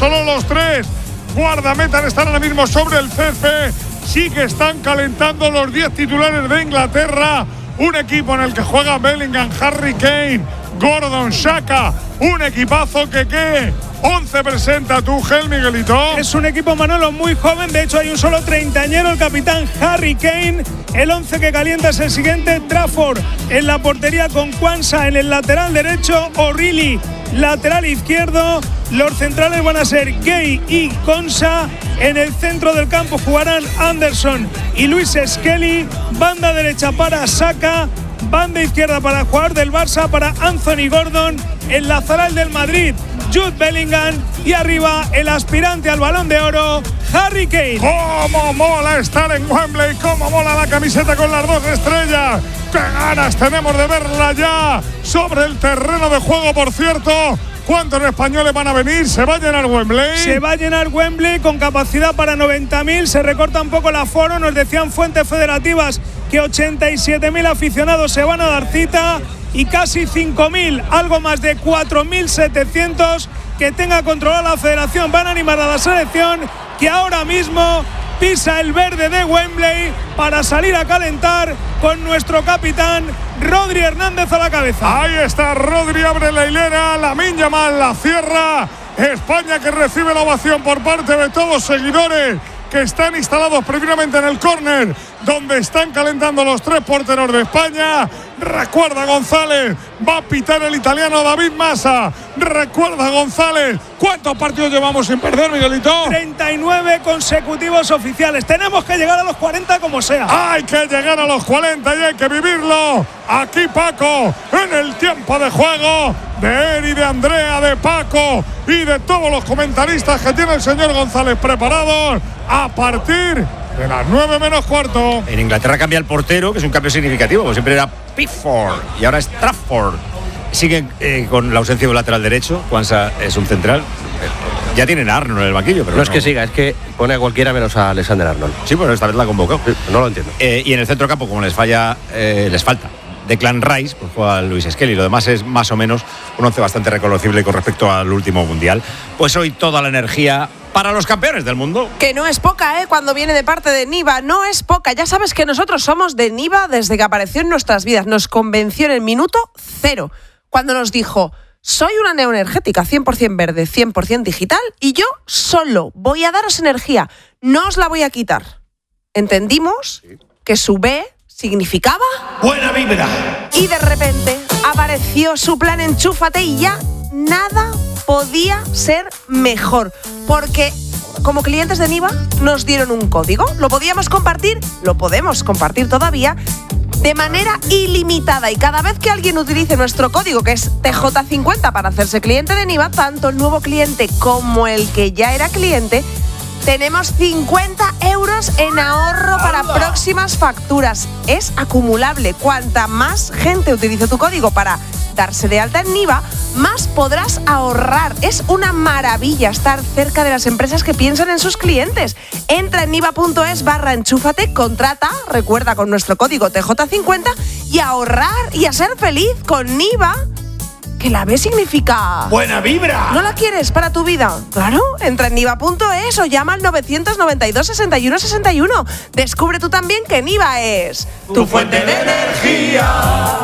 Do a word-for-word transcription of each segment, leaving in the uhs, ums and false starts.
solo los tres guardametas están ahora mismo sobre el césped. Sí que están calentando los diez titulares de Inglaterra. Un equipo en el que juega Bellingham, Harry Kane, Gordon, Xhaka. Un equipazo que qué. once presenta Tuchel, Miguelito. Es un equipo, Manolo, muy joven. De hecho, hay un solo treintañero, el capitán Harry Kane. El once que calienta es el siguiente: Trafford en la portería con Quansah en el lateral derecho, O'Reilly lateral izquierdo. Los centrales van a ser Gay y Konsa. En el centro del campo jugarán Anderson y Luis Skelly. Banda derecha para Saka. Banda izquierda para el jugador del Barça, para Anthony Gordon. Enlazará el del Madrid, Jude Bellingham. Y arriba el aspirante al Balón de Oro, Harry Kane. ¡Cómo mola estar en Wembley! ¡Cómo mola la camiseta con las dos estrellas! ¡Qué ganas tenemos de verla ya! Sobre el terreno de juego, por cierto. ¿Cuántos españoles van a venir? ¿Se va a llenar Wembley? Se va a llenar Wembley con capacidad para noventa mil. Se recorta un poco el aforo. Nos decían fuentes federativas que ochenta y siete mil aficionados se van a dar cita y casi cinco mil, algo más de cuatro mil setecientos que tenga controlada la federación. Van a animar a la selección que ahora mismo pisa el verde de Wembley para salir a calentar con nuestro capitán Rodri Hernández a la cabeza. Ahí está Rodri, abre la hilera, Lamine Yamal la cierra. España que recibe la ovación por parte de todos los seguidores que están instalados primeramente en el córner, donde están calentando los tres porteros de España. Recuerda González, va a pitar el italiano David Massa. Recuerda González, ¿cuántos partidos llevamos sin perder, Miguelito? treinta y nueve consecutivos oficiales. Tenemos que llegar a los cuarenta como sea. Hay que llegar a los cuarenta y hay que vivirlo. Aquí Paco, en el tiempo de juego de Eri, de Andrea, de Paco y de todos los comentaristas que tiene el señor González preparados a partir de las nueve menos cuarto. En Inglaterra cambia el portero, que es un cambio significativo, porque siempre era Pickford y ahora es Trafford. Sigue eh, con la ausencia del lateral derecho. Quansah es un central. Ya tienen a Arnold en el banquillo, pero no, no es que siga, es que pone a cualquiera menos a Alexander Arnold. Sí, pero esta vez la ha convocado. Sí, no lo entiendo. Eh, y en el centro campo, como les falla, eh, les falta Declan Rice, pues juega Luis Skelly. Lo demás es más o menos un once bastante reconocible con respecto al último mundial. Pues hoy toda la energía para los campeones del mundo. Que no es poca, ¿eh? Cuando viene de parte de Niva, no es poca. Ya sabes que nosotros somos de Niva desde que apareció en nuestras vidas. Nos convenció en el minuto cero, cuando nos dijo: soy una neoenergética cien por ciento verde, cien por ciento digital, y yo solo voy a daros energía, no os la voy a quitar. Entendimos que su B significaba buena vibra. Y de repente apareció su plan Enchúfate y ya nada podía ser mejor, porque como clientes de Niva nos dieron un código, lo podíamos compartir, lo podemos compartir todavía de manera ilimitada, y cada vez que alguien utilice nuestro código, que es T J cincuenta, para hacerse cliente de Niva, tanto el nuevo cliente como el que ya era cliente, tenemos cincuenta euros en ahorro para próximas facturas. Es acumulable. Cuanta más gente utilice tu código para darse de alta en Niva, más podrás ahorrar. Es una maravilla estar cerca de las empresas que piensan en sus clientes. Entra en niva.es barra enchúfate, contrata, recuerda, con nuestro código T J cincuenta, y a ahorrar y a ser feliz con Niva. Que la B significa buena vibra. ¿No la quieres para tu vida? Claro, entra en niva punto es o llama al novecientos noventa y dos, sesenta y uno, sesenta y uno. Descubre tú también que Niva es tu, tu fuente de energía.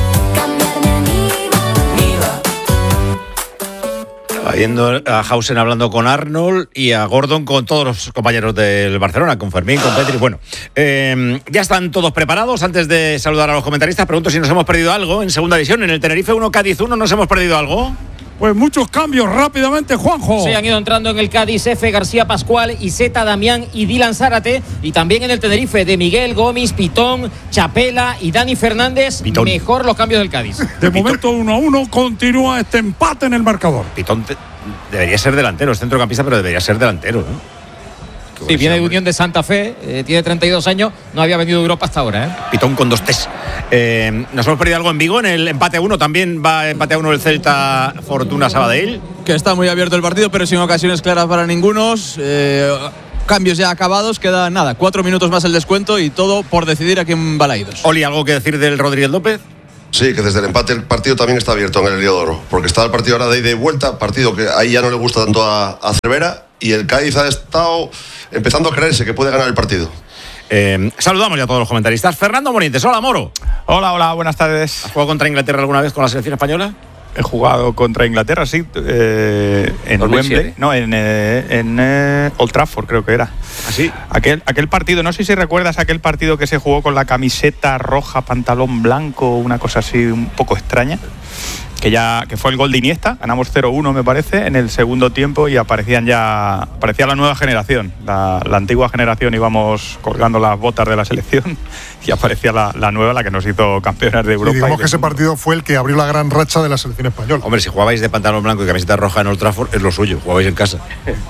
Yendo a Hausen hablando con Arnold y a Gordon con todos los compañeros del Barcelona, con Fermín, con Petri. Bueno, eh, ya están todos preparados. Antes de saludar a los comentaristas, pregunto si nos hemos perdido algo en segunda división. En el Tenerife uno, Cádiz uno, ¿nos hemos perdido algo? Pues muchos cambios rápidamente, Juanjo. Se han ido entrando en el Cádiz F, García Pascual, Iseta, Damián y Dylan Zárate. Y también en el Tenerife de Miguel, Gómez, Pitón, Chapela y Dani Fernández. Pitón. Mejor los cambios del Cádiz. De momento uno a uno, continúa este empate en el marcador. Pitón te, debería ser delantero, es centrocampista, pero debería ser delantero, ¿no? Sí, viene de Unión de Santa Fe, eh, tiene treinta y dos años, no había venido de Europa hasta ahora. ¿eh? Pitón con dos tes. Eh, ¿Nos hemos perdido algo en Vigo? En el empate a uno también va empate a uno el Celta Fortuna Sabadell. Que está muy abierto el partido, pero sin ocasiones claras para ningunos. Eh, cambios ya acabados, queda nada, cuatro minutos más el descuento y todo por decidir a quién va Balaídos. Oli, ¿algo que decir del Rodríguez López? Sí, que desde el empate el partido también está abierto en el Heliodoro, porque está el partido ahora de ida y vuelta, partido que ahí ya no le gusta tanto a, a Cervera, y el Cádiz ha estado empezando a creerse que puede ganar el partido. Eh, saludamos ya a todos los comentaristas. Fernando Morientes, hola Moro. Hola, hola, buenas tardes. ¿Has jugado contra Inglaterra alguna vez con la selección española? He jugado contra Inglaterra, sí, eh, en dos mil siete. Wembley, no, en, eh, en eh, Old Trafford creo que era. ¿Así? Aquel, aquel partido, no sé si recuerdas aquel partido que se jugó con la camiseta roja, pantalón blanco, una cosa así un poco extraña, que ya que fue el gol de Iniesta, ganamos cero uno me parece, en el segundo tiempo y aparecían ya, aparecía la nueva generación, la, la antigua generación íbamos colgando las botas de la selección y aparecía la, la nueva, la que nos hizo campeones de Europa. Y digamos y que ese partido fue el que abrió la gran racha de la selección española. Hombre, si jugabais de pantalón blanco y camiseta roja en Old Trafford, es lo suyo, jugabais en casa.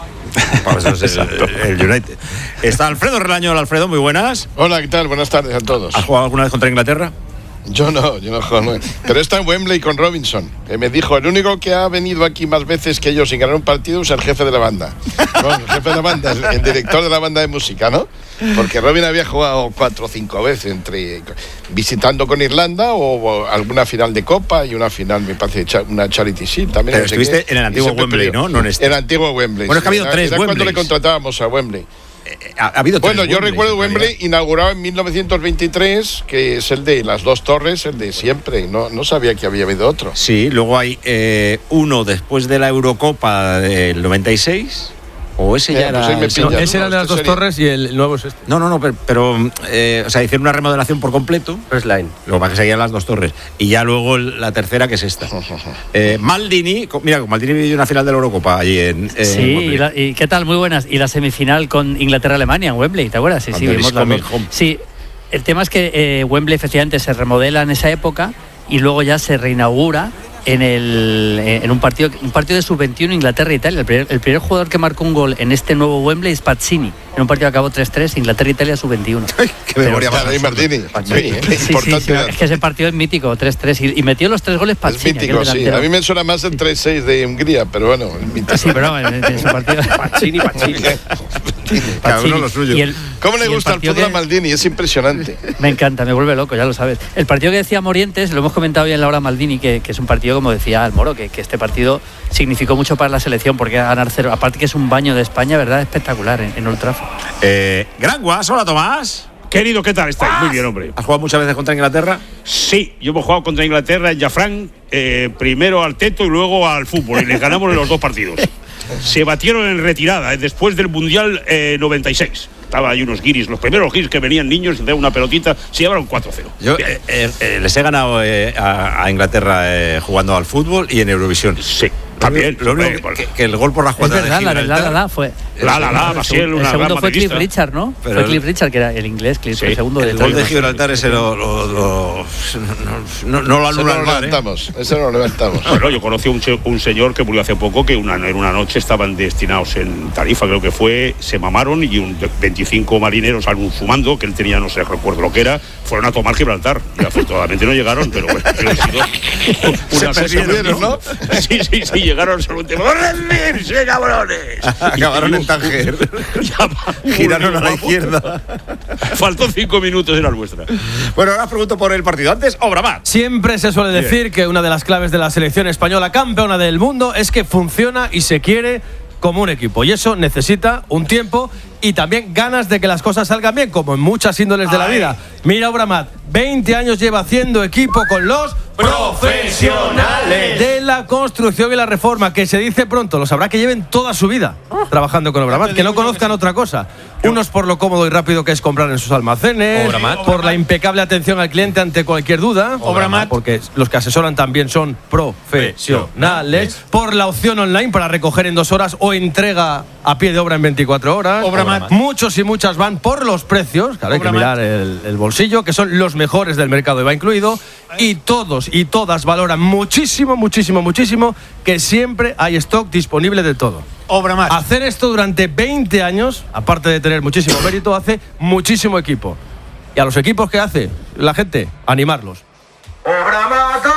Vamos, eso es el, el United. Está Alfredo Relaño. Hola, Alfredo, muy buenas. Hola, ¿qué tal? Buenas tardes a todos. ¿Has jugado alguna vez contra Inglaterra? Yo no, yo no juego. Pero está en Wembley con Robinson, que me dijo, el único que ha venido aquí más veces que yo sin ganar un partido es el jefe de la banda. No, el jefe de la banda es el director de la banda de música, ¿no? Porque Robin había jugado cuatro o cinco veces, entre visitando con Irlanda o, o alguna final de Copa y una final, me parece, una Charity Shield también. Pero no sé estuviste qué, en el antiguo Wembley, ¿no? No en este. En el antiguo Wembley. Bueno, es que ha habido era, tres era Wembleys. cuando le contratábamos a Wembley. Ha, ha habido bueno, tres yo Wembleys, recuerdo Wembley inaugurado en mil novecientos veintitrés, que es el de las dos torres, el de siempre. No, no sabía que había habido otro. Sí, luego hay eh, uno después de la Eurocopa del noventa y seis. O ese ya Eh, pues era. ahí me ese pillas, no, ¿no? Ese era de las Este dos sería- torres y el nuevo es este. no, no, no, pero, pero, eh, o sea, hicieron una remodelación por completo. First line. Lo que pasa es que seguían las dos torres. Y ya luego el- la tercera, que es esta. Eh, Maldini, co- mira, con Maldini vivió una final de la Eurocopa allí en. en Sí, Wembley. y, la- y qué tal, muy buenas. Y la semifinal con Inglaterra-Alemania en Wembley, ¿te acuerdas? Sí, sí, Cuando vimos Elis las coming dos. home. Sí, el tema es que eh, Wembley efectivamente se remodela en esa época y luego ya se reinaugura en el en un partido un partido de sub veintiuno Inglaterra-Italia. El primer, el primer jugador que marcó un gol en este nuevo Wembley es Pazzini, en un partido que acabó tres tres, Inglaterra-Italia sub veintiuno. Qué memoria más Claro, y absurda. Martini. Sí, Sí, sí, importante sí, dato. es que ese partido es mítico, tres tres, y, y metió los tres goles Es Pazzini. mítico, aquel sí. delantero. A mí me suena más el tres seis de Hungría, pero bueno, es mítico. Sí, pero en, en su partido. Pachini, Pachini. Cada uno Pazzini. lo suyo. Y el- ¿Cómo le y el gusta el partido fútbol a que- Maldini? Es impresionante. Me encanta, me vuelve loco, ya lo sabes. El partido que decía Morientes, lo hemos comentado hoy en la hora Maldini, que, que es un partido, como decía el Moro, que, que este partido significó mucho para la selección, porque ganar cero, aparte que es un baño de España, ¿verdad? Espectacular en, en Old Trafford. Eh, Gran Guas, hola Tomás. Querido, ¿qué tal estáis? Muy bien, hombre. ¿Has jugado muchas veces contra Inglaterra? Sí, yo hemos jugado contra Inglaterra en Jafrán, eh, primero al teto y luego al fútbol, y les ganamos en los dos partidos. Se batieron en retirada, eh, después del Mundial eh, noventa y seis. Estaba ahí unos guiris, los primeros guiris que venían niños, de una pelotita, se llevaron cuatro cero. Yo eh, eh, eh, les he ganado eh, a, a Inglaterra eh, jugando al fútbol y en Eurovisión. Sí, también. Lo único hombre, que, por- que- que el gol por la Es jugada verdad, de la del la, Gibraltar. la, la fue. La, la, la, el, Basiel, segundo- una el segundo gran fue Cliff madridista. Richard, ¿no? Pero fue el- Cliff Richard, que era el inglés, Cliff, Sí, el segundo El de gol de Tolima. Gibraltar ese lo, lo, lo- no, no, no lo Eso anula no el lo VAR, ¿eh? levantamos. Eso no lo levantamos. Bueno, yo conocí a un, che- un señor que murió hace poco que una, en una noche estaban destinados en Tarifa, creo que fue, se mamaron y un veinticinco marineros, algún fumando, que él tenía, no sé, recuerdo lo que era, fueron a tomar Gibraltar. Y afortunadamente no llegaron, pero bueno, pero ha sido una Se perdieron, ¿no? Sí, sí, sí, llegaron solamente. ¡Vamos a rendirse, cabrones! Acabaron en Tánger. Giraron a la izquierda. Faltó cinco minutos, era nuestra. Bueno, ahora os pregunto por el partido. Antes, Obramat. Siempre se suele decir que una de las claves de la selección española campeona del mundo es que funciona y se quiere como un equipo. Y eso necesita un tiempo y también ganas de que las cosas salgan bien, como en muchas índoles de la vida. Mira, Obramat, veinte años lleva haciendo equipo con los profesionales de la construcción y la reforma, que se dice pronto, lo sabrá que lleven toda su vida trabajando con Obramat, que no conozcan otra cosa. Unos por lo cómodo y rápido que es comprar en sus almacenes, Obramat. por la impecable atención al cliente ante cualquier duda, Obramat. porque los que asesoran también son profesionales, por la opción online para recoger en dos horas o entrega a pie de obra en veinticuatro horas. Obramat. Muchos y muchas van por los precios, claro, hay que Obramat. mirar el, el bolsillo, que son los mejores del mercado y va incluido, y todos y todas valoran muchísimo, muchísimo, muchísimo que siempre hay stock disponible de todo. Obramat. Hacer esto durante veinte años, aparte de tener muchísimo mérito, hace muchísimo equipo. Y a los equipos que hace la gente, animarlos.